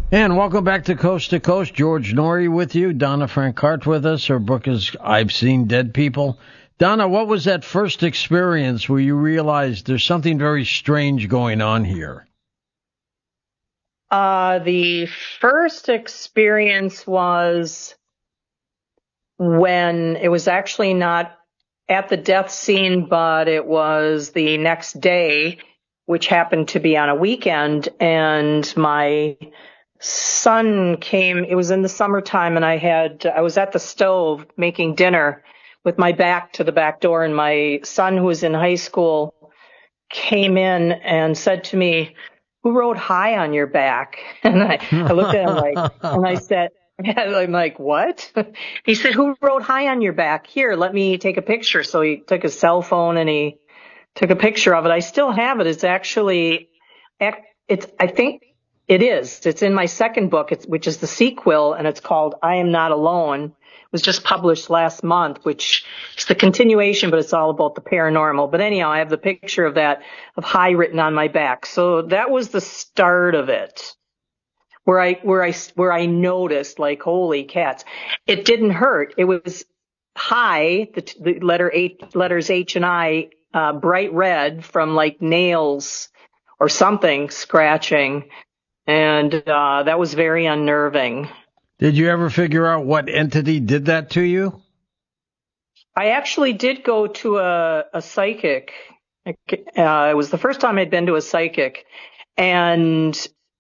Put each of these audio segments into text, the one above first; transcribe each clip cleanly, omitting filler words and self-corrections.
And welcome back to Coast to Coast. George Norrie with you. Donna Francart with us. Her book is I've Seen Dead People. Donna, what was that first experience where you realized there's something very strange going on here? The first experience was when it was actually not at the death scene, but it was the next day, which happened to be on a weekend, and my son came. It was in the summertime, and I was at the stove making dinner with my back to the back door, and my son, who was in high school, came in and said to me, "Who wrote hi on your back?" And I looked at him and I said, I'm like, "What?" He said, "Who wrote hi on your back? Here, let me take a picture." So he took his cell phone and he took a picture of it. I still have it. It's actually, I think it is. It's in my second book, which is the sequel, and it's called I Am Not Alone. It was just published last month, which is the continuation, but it's all about the paranormal. But anyhow, I have the picture of hi written on my back. So that was the start of it, where I noticed, like, holy cats. It didn't hurt. It was hi, the letters H and I, bright red from like nails or something scratching. And that was very unnerving. Did you ever figure out what entity did that to you? I actually did go to a psychic. It was the first time I'd been to a psychic, and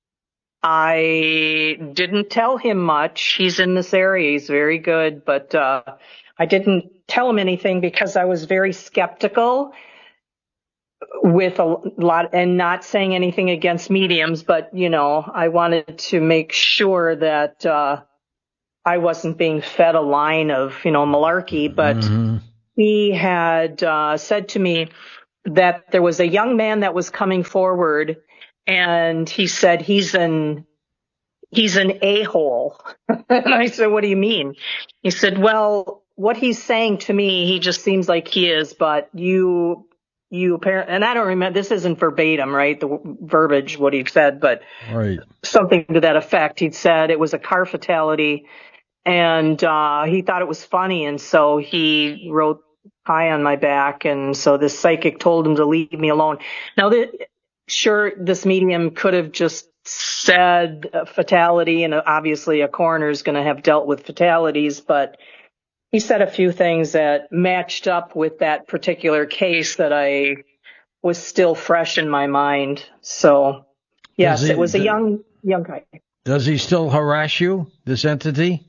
I didn't tell him much. He's in this area. He's very good, but I didn't tell him anything because I was very skeptical with a lot, and not saying anything against mediums, but, I wanted to make sure that I wasn't being fed a line of, malarkey. But he had said to me that there was a young man that was coming forward, and he said he's an a-hole. And I said, "What do you mean?" He said, "Well, what he's saying to me, he just seems like he is, but you apparently," and I don't remember, this isn't verbatim, right? The verbiage, what he said, but right. Something to that effect. He'd said it was a car fatality, and he thought it was funny, and so he wrote hi on my back, and so this psychic told him to leave me alone. Now, sure, this medium could have just said fatality, and obviously a coroner is going to have dealt with fatalities, but he said a few things that matched up with that particular case that I was still fresh in my mind. So, yes, it was a young guy. Does he still harass you, this entity?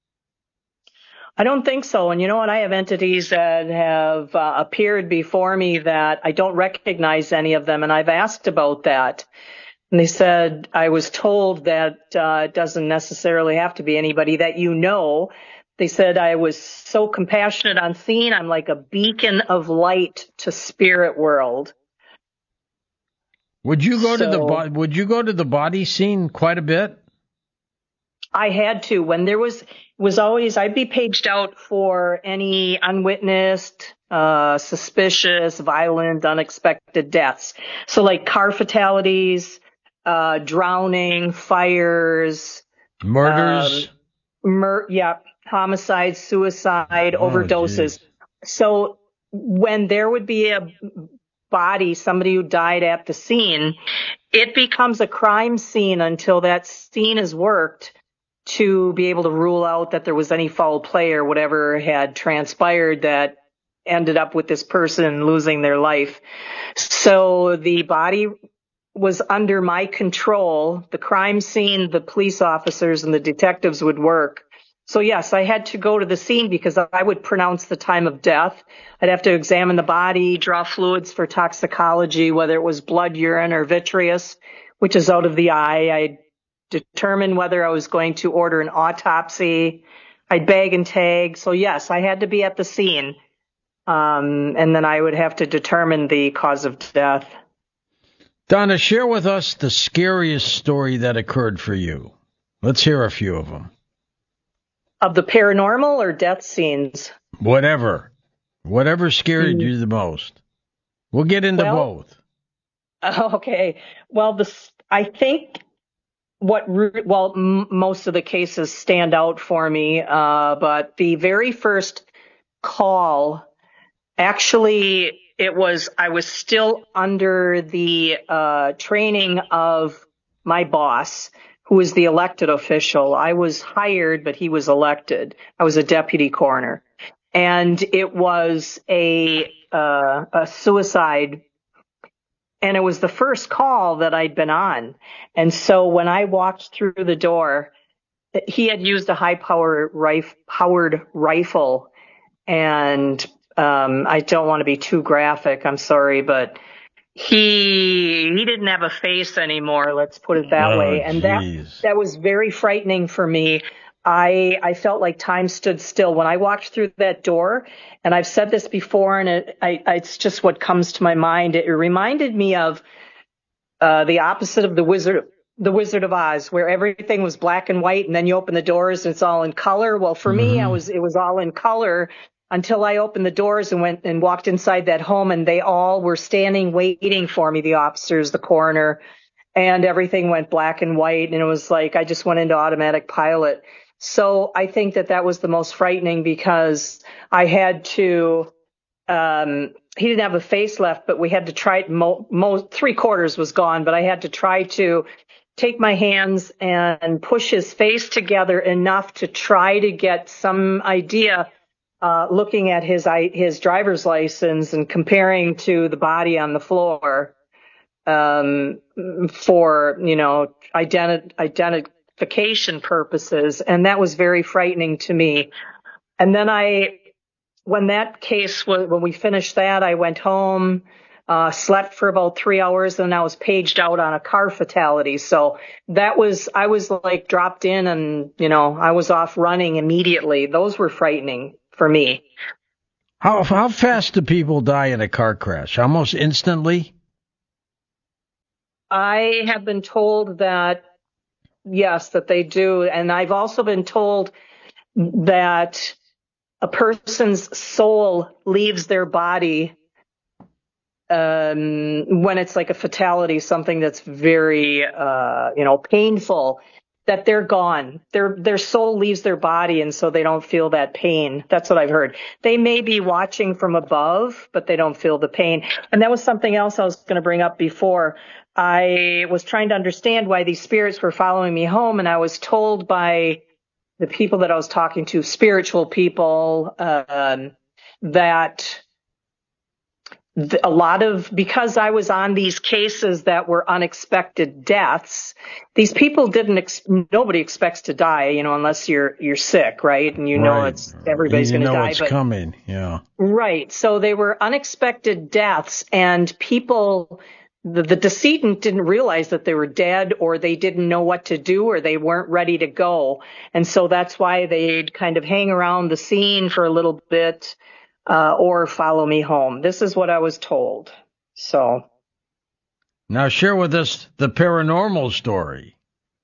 I don't think so. And you know what? I have entities that have appeared before me that I don't recognize any of them, and I've asked about that. And they said, I was told that it doesn't necessarily have to be anybody that you know. They said I was so compassionate on scene. I'm like a beacon of light to spirit world. Would you go to the body scene quite a bit? I had to. When there was always, I'd be paged out for any unwitnessed, suspicious, violent, unexpected deaths. So like car fatalities, drowning, fires, murders, homicide, suicide, overdoses. Geez. So when there would be a body, somebody who died at the scene, it becomes a crime scene until that scene is worked to be able to rule out that there was any foul play or whatever had transpired that ended up with this person losing their life. So the body was under my control. The crime scene, the police officers and the detectives would work. So yes, I had to go to the scene because I would pronounce the time of death. I'd have to examine the body, draw fluids for toxicology, whether it was blood, urine, or vitreous, which is out of the eye. I'd determine whether I was going to order an autopsy. I'd bag and tag. So yes, I had to be at the scene. And then I would have to determine the cause of death. Donna, share with us the scariest story that occurred for you. Let's hear a few of them. Of the paranormal or death scenes? Whatever scared you the most. We'll get into both. Okay. Well, I think most of the cases stand out for me, but the very first call, actually, I was still under the training of my boss, who was the elected official. I was hired, but he was elected. I was a deputy coroner. And it was a suicide. And it was the first call that I'd been on. And so when I walked through the door, he had used a powered rifle. And I don't want to be too graphic, I'm sorry, but he didn't have a face anymore, let's put it that way. And that was very frightening for me. I felt like time stood still when I walked through that door. And I've said this before, and it's just what comes to my mind. It reminded me of the opposite of the Wizard of Oz, where everything was black and white, and then you open the doors and it's all in color. Well, for me, it was all in color until I opened the doors and went and walked inside that home, and they all were standing waiting for me, the officers, the coroner, and everything went black and white. And it was like I just went into automatic pilot. So I think that was the most frightening, because I had to, he didn't have a face left, but we had to try, 3/4 was gone, but I had to try to take my hands and push his face together enough to try to get some idea, looking at his driver's license and comparing to the body on the floor, for, identification purposes. And that was very frightening to me. And then when we finished that, I went home, slept for about 3 hours, and I was paged out on a car fatality. So I was like dropped in, and, I was off running immediately. Those were frightening for me. How fast do people die in a car crash? Almost instantly? I have been told that, yes, that they do. And I've also been told that a person's soul leaves their body when it's like a fatality, something that's very, painful, that they're gone. Their soul leaves their body, and so they don't feel that pain. That's what I've heard. They may be watching from above, but they don't feel the pain. And that was something else I was going to bring up before. I was trying to understand why these spirits were following me home, and I was told by the people that I was talking to, spiritual people, that because I was on these cases that were unexpected deaths, these people nobody expects to die, unless you're sick, right? And everybody's going to die. It's coming, yeah. Right. So they were unexpected deaths, and people, the decedent didn't realize that they were dead, or they didn't know what to do, or they weren't ready to go. And so that's why they'd kind of hang around the scene for a little bit, or follow me home. This is what I was told. So. Now share with us the paranormal story.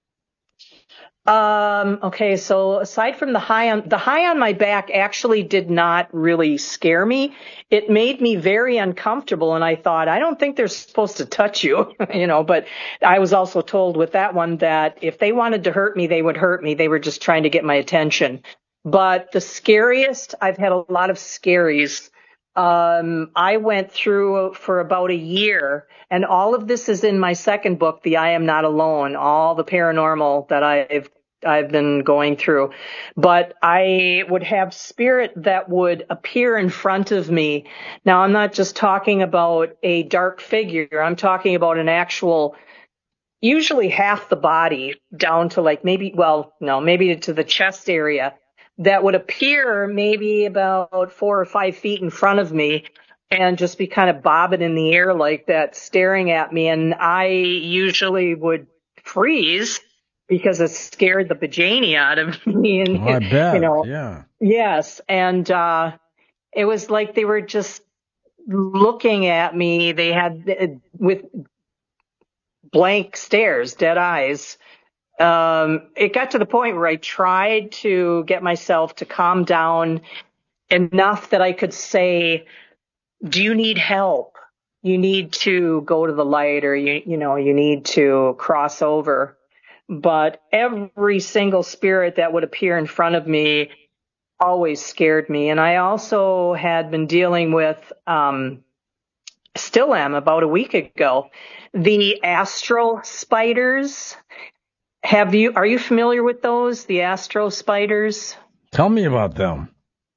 Okay, so aside from the high on my back actually did not really scare me. It made me very uncomfortable, and I thought, I don't think they're supposed to touch you, but I was also told with that one that if they wanted to hurt me, they would hurt me. They were just trying to get my attention. But the scariest, I've had a lot of scaries. I went through for about a year, and all of this is in my second book, The I Am Not Alone, all the paranormal that I've been going through. But I would have spirit that would appear in front of me. Now, I'm not just talking about a dark figure. I'm talking about an actual, usually half the body down to maybe to the chest area, that would appear maybe about 4 or 5 feet in front of me and just be kind of bobbing in the air like that, staring at me. And I usually would freeze because it scared the bejani out of me. And, I bet, yeah. Yes. And it was like they were just looking at me. They had, with blank stares, dead eyes. It got to the point where I tried to get myself to calm down enough that I could say, do you need help? You need to go to the light, or you need to cross over. but every single spirit that would appear in front of me always scared me. And I also had been dealing with, still am about a week ago, the astral spiders. Are you familiar with those, the astral spiders? Tell me about them.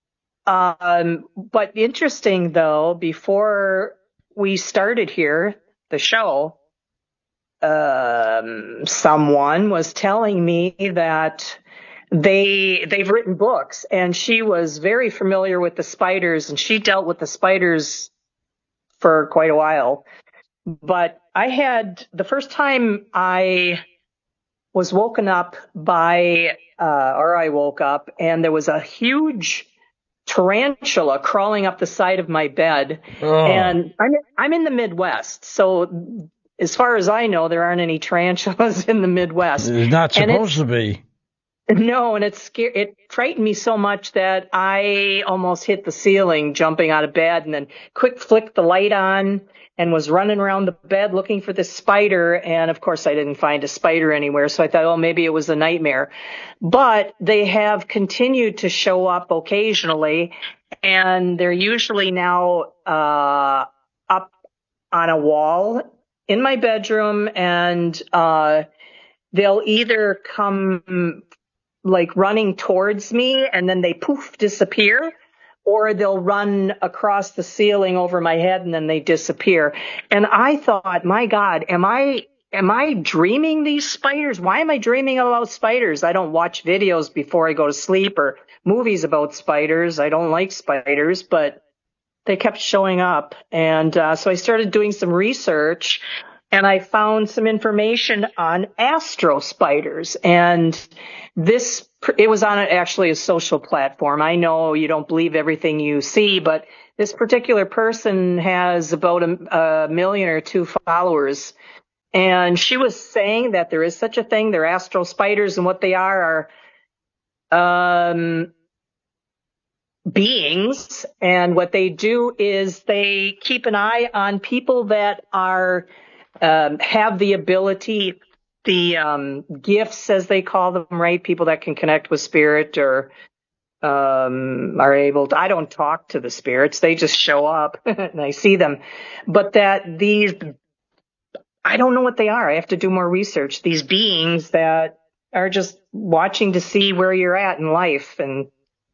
But interesting though, before we started here, the show, someone was telling me that they've written books, and she was very familiar with the spiders, and she dealt with the spiders for quite a while. But the first time I was woken up I woke up and there was a huge tarantula crawling up the side of my bed. Oh. And I'm in the Midwest, so as far as I know, there aren't any tarantulas in the Midwest. There's not supposed to be. No, and it frightened me so much that I almost hit the ceiling jumping out of bed, and then quick flicked the light on and was running around the bed looking for the spider. And of course I didn't find a spider anywhere. So I thought, oh, maybe it was a nightmare. But they have continued to show up occasionally, and they're usually now up on a wall in my bedroom, and they'll either come like running towards me and then they poof disappear, or they'll run across the ceiling over my head and then they disappear. And I thought, my God, am I dreaming these spiders? Why am I dreaming about spiders? I don't watch videos before I go to sleep or movies about spiders. I don't like spiders, but they kept showing up. And so I started doing some research, and I found some information on astro spiders. And it was on actually a social platform. I know you don't believe everything you see, but this particular person has about a million or two followers. And she was saying that there is such a thing. They're astro spiders, and what they are beings. And what they do is they keep an eye on people that are have the ability, the gifts, as they call them, right? People that can connect with spirit or are able to. I don't talk to the spirits; they just show up and I see them. But I don't know what they are. I have to do more research. These beings that are just watching to see where you're at in life. And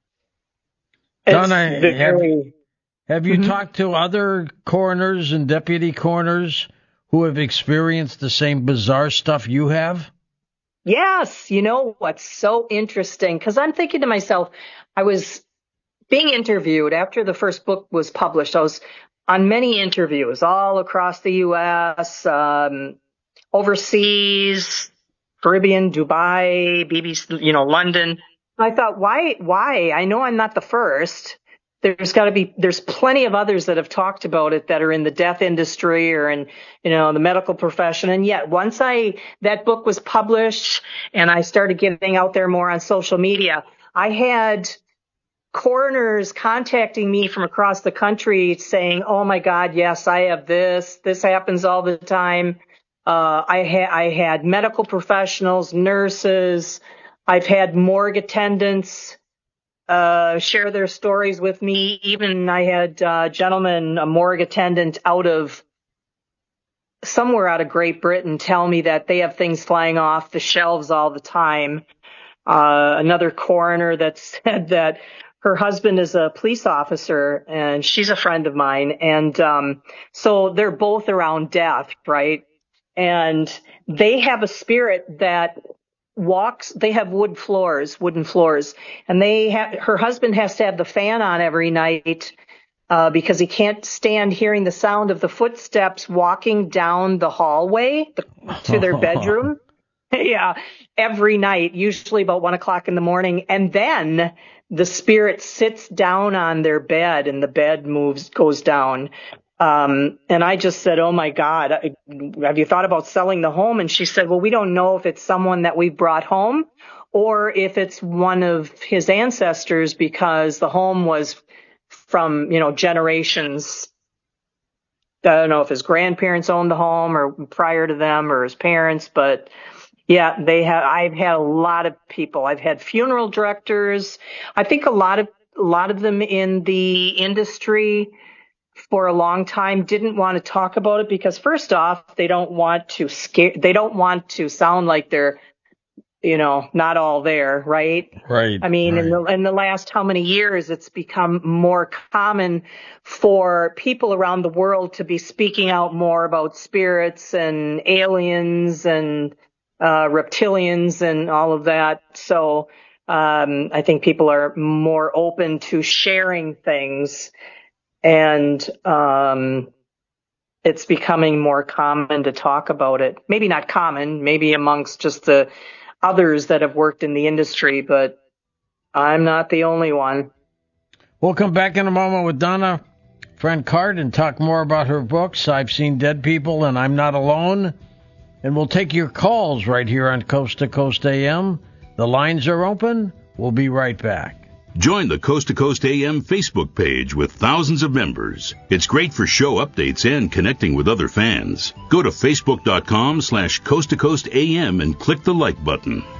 Donna, have you talked to other coroners and deputy coroners who have experienced the same bizarre stuff you have? Yes. You know what's so interesting? Because I'm thinking to myself, I was being interviewed after the first book was published. I was on many interviews all across the U.S., overseas, Caribbean, Dubai, BBC, London. I thought, why? I know I'm not the first. There's plenty of others that have talked about it that are in the death industry or in, the medical profession. And yet once that book was published and I started getting out there more on social media, I had coroners contacting me from across the country saying, oh my God, yes, I have this. This happens all the time. I had medical professionals, nurses. I've had morgue attendants share their stories with me. Even I had a gentleman, a morgue attendant somewhere out of Great Britain, tell me that they have things flying off the shelves all the time. Another coroner that said that her husband is a police officer and she's a friend of mine. And so they're both around death, right? And they have a spirit that they have wooden floors, and her husband has to have the fan on every night, because he can't stand hearing the sound of the footsteps walking down the hallway to their bedroom. Yeah. Every night, usually about 1:00 in the morning. And then the spirit sits down on their bed and the bed goes down. And I just said, oh my God, have you thought about selling the home? And she said, well, we don't know if it's someone that we brought home or if it's one of his ancestors, because the home was from, generations. I don't know if his grandparents owned the home or prior to them or his parents, but Yeah, they have. I've had a lot of people. I've had funeral directors. I think a lot of them in the industry for a long time didn't want to talk about it because first off, they don't want to sound like they're, not all there, right? Right. I mean, right. in the last how many years, it's become more common for people around the world to be speaking out more about spirits and aliens and reptilians and all of that. So I think people are more open to sharing things, and it's becoming more common to talk about it. Maybe not common, maybe amongst just the others that have worked in the industry, but I'm not the only one. We'll come back in a moment with Donna Francart and talk more about her books, I've Seen Dead People and I'm Not Alone. And we'll take your calls right here on Coast to Coast AM. The lines are open. We'll be right back. Join the Coast to Coast AM Facebook page with thousands of members. It's great for show updates and connecting with other fans. Go to facebook.com/Coast to Coast AM and click the like button.